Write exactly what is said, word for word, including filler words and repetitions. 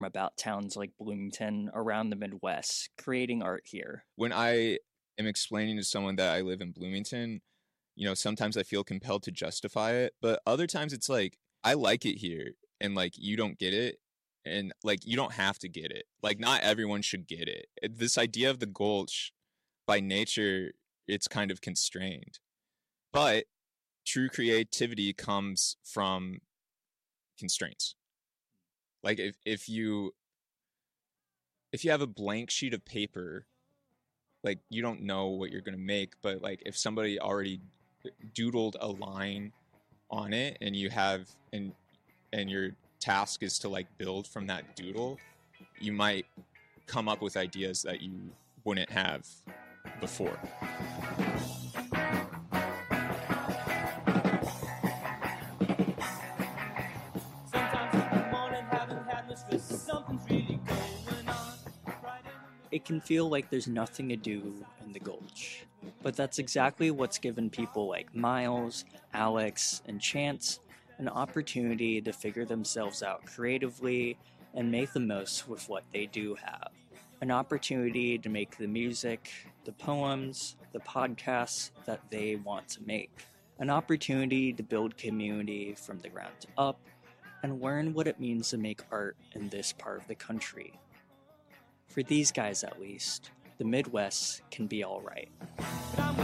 about towns like Bloomington around the Midwest creating art here? When I am explaining to someone that I live in Bloomington, you know, sometimes I feel compelled to justify it, but other times it's like, I like it here and like you don't get it. And like you don't have to get it. Like not everyone should get it. This idea of the Gulch, by nature, it's kind of constrained. But true creativity comes from constraints. Like if, if you if you have a blank sheet of paper, like you don't know what you're gonna make, but like if somebody already doodled a line on it and you have and and your task is to like build from that doodle, you might come up with ideas that you wouldn't have before. It can feel like there's nothing to do in the Gulch, but that's exactly what's given people like Miles, Alex, and Chance an opportunity to figure themselves out creatively and make the most with what they do have. An opportunity to make the music, the poems, the podcasts that they want to make. An opportunity to build community from the ground up and learn what it means to make art in this part of the country. For these guys at least, the Midwest can be alright.